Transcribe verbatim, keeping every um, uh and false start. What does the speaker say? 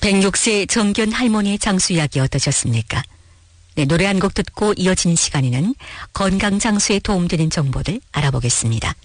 백육 세 정견 할머니의 장수 이야기 어떠셨습니까? 네, 노래 한 곡 듣고 이어진 시간에는 건강 장수에 도움되는 정보들 알아보겠습니다.